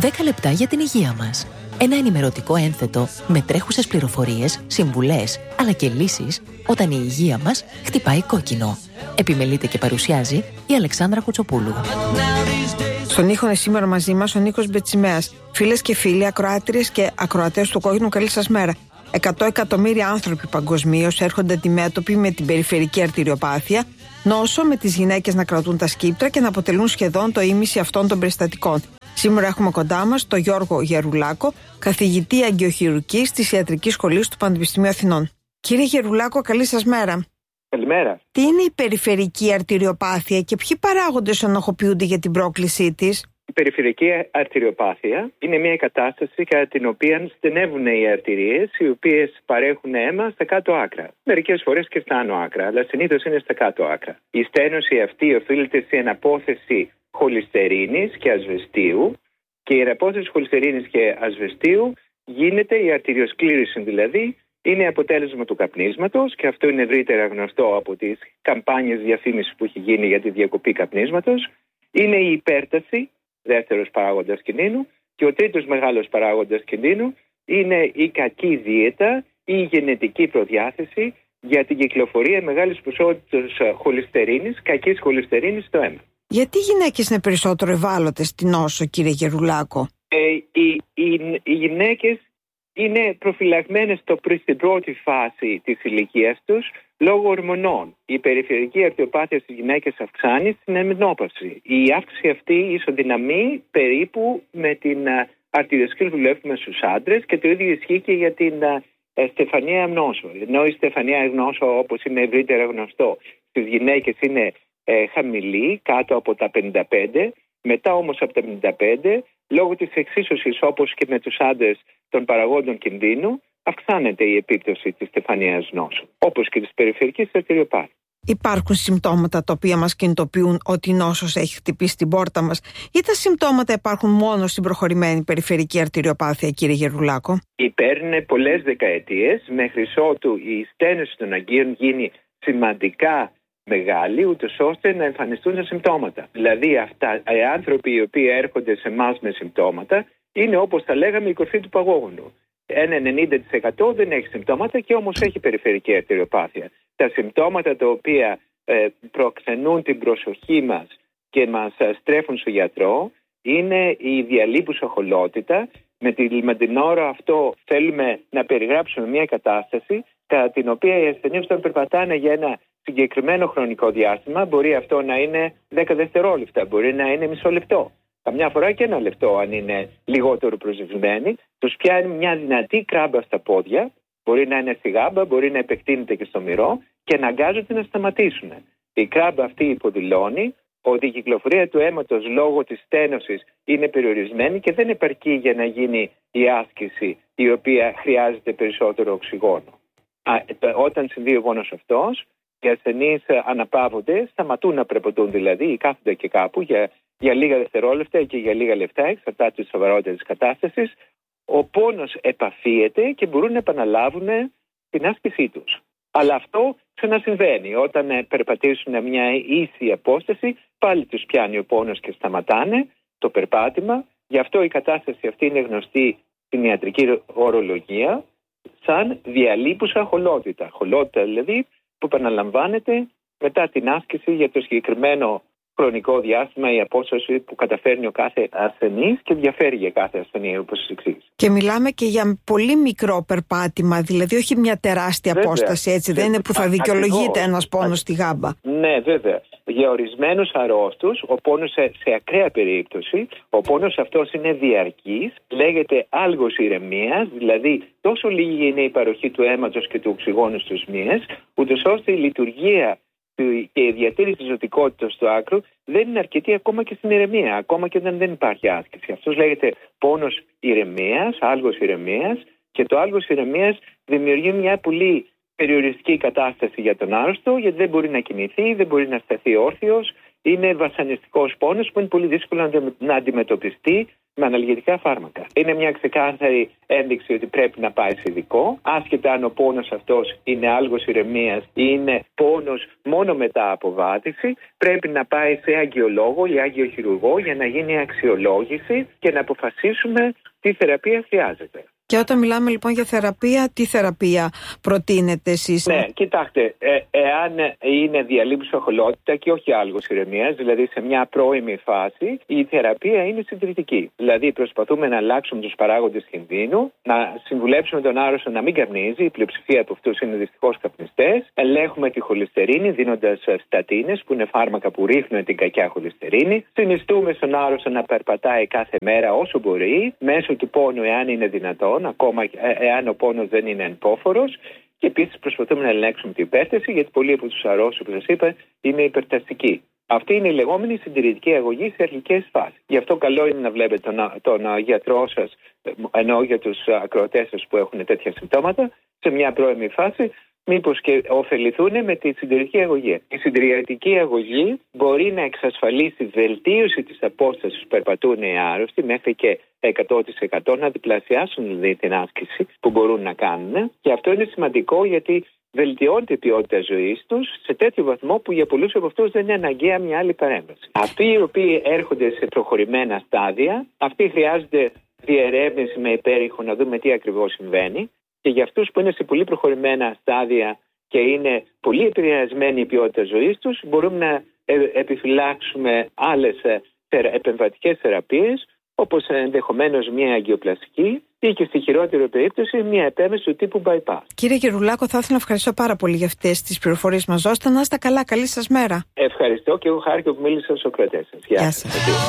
10 λεπτά για την υγεία μας. Ένα ενημερωτικό ένθετο με τρέχουσες πληροφορίες, συμβουλές, αλλά και λύσεις όταν η υγεία μας χτυπάει κόκκινο. Επιμελείται και παρουσιάζει η Αλεξάνδρα Κουτσοπούλου. Στον ήχο είναι σήμερα μαζί μας ο Νίκος Μπετσιμέας. Φίλες και φίλοι, ακροάτριες και ακροατές του Κόκκινου, καλή σας μέρα. 100 εκατομμύρια άνθρωποι παγκοσμίως έρχονται αντιμέτωποι με την περιφερική αρτηριοπάθεια, νόσο με τις γυναίκες να κρατούν τα σκύπτρα και να αποτελούν σχεδόν το ίμιση αυτών των περιστατικών. Σήμερα έχουμε κοντά μας τον Γιώργο Γερουλάκο, καθηγητή αγκιοχειρουργικής της Ιατρικής Σχολής του Πανεπιστημίου Αθηνών. Κύριε Γερουλάκο, καλή σας μέρα. Καλημέρα. Τι είναι η περιφερική αρτηριοπάθεια και ποιοι παράγοντες ενοχοποιούνται για την πρόκλησή της? Η περιφερική αρτηριοπάθεια είναι μια κατάσταση κατά την οποία στενεύουν οι αρτηρίες, οι οποίες παρέχουν αίμα στα κάτω άκρα. Μερικές φορές και στα άνω άκρα, αλλά συνήθως είναι στα κάτω άκρα. Η στένωση αυτή οφείλεται σε αναπόθεση χολυστερίνης και ασβεστίου, και η αναπόθεση χολυστερίνης και ασβεστίου γίνεται, η αρτηριοσκλήρωση δηλαδή, είναι αποτέλεσμα του καπνίσματος, και αυτό είναι ευρύτερα γνωστό από τις καμπάνιες διαφήμισης που έχει γίνει για τη διακοπή καπνίσματος. Είναι η υπέρταση, δεύτερος παράγοντας κινδύνου, και ο τρίτος μεγάλος παράγοντας κινδύνου είναι η κακή δίαιτα ή η γενετική προδιάθεση για την κυκλοφορία μεγάλης ποσότητας χολυστερίνης, κακής χολυστερίνης στο αίμα. Γιατί οι γυναίκες είναι περισσότερο ευάλωτες στην νόσο, κύριε Γερουλάκο? Οι γυναίκες είναι προφυλαγμένες στην πρώτη φάση της ηλικίας τους λόγω ορμονών. Η περιφερική αρτηριοπάθεια στις γυναίκες αυξάνει στην εμμηνόπαυση. Η αύξηση αυτή ισοδυναμεί περίπου με την αρτηριοσκλήρωση που βλέπουμε στους άντρες, και το ίδιο ισχύει και για την στεφανιαία νόσο. Ενώ η στεφανιαία νόσο, όπως είναι ευρύτερα γνωστό, στις γυναίκες είναι χαμηλή, κάτω από τα 55, μετά όμως από τα 55, λόγω της εξίσωσης, όπως και με τους άντρες, των παραγόντων κινδύνου, αυξάνεται η επίπτωση της στεφανιαίας νόσου, όπως και της περιφερικής αρτηριοπάθειας. Υπάρχουν συμπτώματα τα οποία μας κινητοποιούν ότι η νόσος έχει χτυπήσει την πόρτα μας, ή τα συμπτώματα υπάρχουν μόνο στην προχωρημένη περιφερική αρτηριοπάθεια, κύριε Γερουλάκο? Παίρνουν πολλές δεκαετίες μέχρι ότου η στένωση των αγκίων γίνει σημαντικά μεγάλη, ούτως ώστε να εμφανιστούν τα συμπτώματα. Δηλαδή, οι άνθρωποι οι οποίοι έρχονται σε εμάς με συμπτώματα είναι, όπως τα λέγαμε, η κορφή του παγόβουνου. Ένα 90% δεν έχει συμπτώματα και όμως έχει περιφερική αρτηριοπάθεια. Τα συμπτώματα τα οποία προξενούν την προσοχή μας και μας στρέφουν στο γιατρό είναι η διαλείπουσα χολότητα. Με την ώρα αυτό θέλουμε να περιγράψουμε μια κατάσταση κατά την οποία οι ασθενείς, όταν περπατάνε για ένα συγκεκριμένο χρονικό διάστημα, μπορεί αυτό να είναι 10 δευτερόλεπτα, μπορεί να είναι μισό λεπτό. Καμιά φορά και ένα λεπτό, αν είναι λιγότερο προσβευσμένοι, τους πιάνει μια δυνατή κράμπα στα πόδια, μπορεί να είναι στη γάμπα, μπορεί να επεκτείνεται και στο μυρό, και αναγκάζονται να σταματήσουν. Η κράμπα αυτή υποδηλώνει ότι η κυκλοφορία του αίματος λόγω της στένωσης είναι περιορισμένη και δεν επαρκεί για να γίνει η άσκηση, η οποία χρειάζεται περισσότερο οξυγόνο. Όταν συμβεί ο πόνος αυτός, οι ασθενείς αναπαύονται, σταματούν να περπατούν δηλαδή, ή κάθονται και κάπου για λίγα δευτερόλεπτα και για λίγα λεπτά, εξαρτάται τη σοβαρότητα της κατάστασης. Ο πόνος επαφίεται και μπορούν να επαναλάβουν την άσκησή τους. Αλλά αυτό ξανασυμβαίνει. Όταν περπατήσουν μια ίση απόσταση, πάλι τους πιάνει ο πόνος και σταματάνε το περπάτημα. Γι' αυτό η κατάσταση αυτή είναι γνωστή στην ιατρική ορολογία σαν διαλείπουσα χολότητα. Χολότητα δηλαδή που επαναλαμβάνεται μετά την άσκηση για το συγκεκριμένο χρονικό διάστημα, η απόσταση που καταφέρνει ο κάθε ασθενής, και διαφέρει για κάθε ασθενή, όπως σας εξήγησα. Και μιλάμε και για πολύ μικρό περπάτημα, δηλαδή όχι μια τεράστια απόσταση, έτσι δεν είναι που θα δικαιολογείται ένας πόνος στη γάμπα. Ναι, βέβαια. Για ορισμένους αρρώστους, ο πόνος σε ακραία περίπτωση, ο πόνος αυτός είναι διαρκής, λέγεται άλγος ηρεμίας, δηλαδή τόσο λίγη είναι η παροχή του αίματος και του οξυγόνου στους μυες, ούτως ώστε η λειτουργία και η διατήρηση της ζωτικότητας του άκρου δεν είναι αρκετή ακόμα και στην ηρεμία, ακόμα και όταν δεν υπάρχει άσκηση. Αυτός λέγεται πόνος ηρεμίας, άλγος ηρεμίας, και το άλγος ηρεμίας δημιουργεί μια πολύ περιοριστική κατάσταση για τον άρρωστο, γιατί δεν μπορεί να κινηθεί, δεν μπορεί να σταθεί όρθιος, είναι βασανιστικός πόνος που είναι πολύ δύσκολο να αντιμετωπιστεί με αναλγητικά φάρμακα. Είναι μια ξεκάθαρη ένδειξη ότι πρέπει να πάει σε ειδικό, άσχετα αν ο πόνος αυτός είναι άλγος ηρεμίας ή είναι πόνος μόνο μετά από βάθηση, πρέπει να πάει σε αγγειολόγο ή αγγειοχειρουργό για να γίνει αξιολόγηση και να αποφασίσουμε τι θεραπεία χρειάζεται. Και όταν μιλάμε λοιπόν για θεραπεία, τι θεραπεία προτείνετε εσείς? Ναι, κοιτάξτε, εάν είναι διαλύμψη οχολότητα και όχι άλγος ηρεμίας, δηλαδή σε μια πρώιμη φάση, η θεραπεία είναι συντηρητική. Δηλαδή προσπαθούμε να αλλάξουμε τους παράγοντες κινδύνου, να συμβουλέψουμε τον άρρωστο να μην καπνίζει, η πλειοψηφία από αυτούς είναι δυστυχώς καπνιστές, ελέγχουμε τη χολυστερίνη δίνοντας στατίνες που είναι φάρμακα που ρίχνουν την κακιά χολυστερίνη, συνιστούμε στον άρρωστο να περπατάει κάθε μέρα όσο μπορεί, μέσω του πόνου εάν είναι δυνατόν, ακόμα εάν ο πόνος δεν είναι ενπόφορος, και επίσης προσπαθούμε να ελέγξουμε την υπέρταση, γιατί πολλοί από τους αρρώστους, όπως σας είπα, είναι υπερταστικοί. Αυτή είναι η λεγόμενη συντηρητική αγωγή σε αρχικές φάσεις. Γι' αυτό καλό είναι να βλέπετε τον γιατρό σας, ενώ για τους ακροατές σας που έχουν τέτοια συμπτώματα, σε μια πρώιμη φάση, μήπως και ωφεληθούν με τη συντηρητική αγωγή. Η συντηρητική αγωγή μπορεί να εξασφαλίσει βελτίωση της απόστασης που περπατούν οι άρρωστοι μέχρι και 100%, να διπλασιάσουν δηλαδή την άσκηση που μπορούν να κάνουν. Και αυτό είναι σημαντικό γιατί βελτιώνει την ποιότητα ζωής τους σε τέτοιο βαθμό που για πολλούς από αυτούς δεν είναι αναγκαία μια άλλη παρέμβαση. Αυτοί οι οποίοι έρχονται σε προχωρημένα στάδια, αυτοί χρειάζονται διερεύνηση με υπέρηχο να δούμε τι ακριβώς συμβαίνει. Και για αυτούς που είναι σε πολύ προχωρημένα στάδια και είναι πολύ επηρεασμένη η ποιότητα ζωής τους, μπορούμε να επιφυλάξουμε άλλες επεμβατικές θεραπείες, όπως ενδεχομένως μια αγγειοπλαστική ή και στη χειρότερη περίπτωση μια επέμβαση του τύπου bypass. Κύριε Γερουλάκο, θα ήθελα να ευχαριστώ πάρα πολύ για αυτές τις πληροφορίες μας. Δώστε, να είστε καλά, καλή σας μέρα. Ευχαριστώ και εγώ χάρηκα που μίλησα στους ακροατές σας. Γεια σας.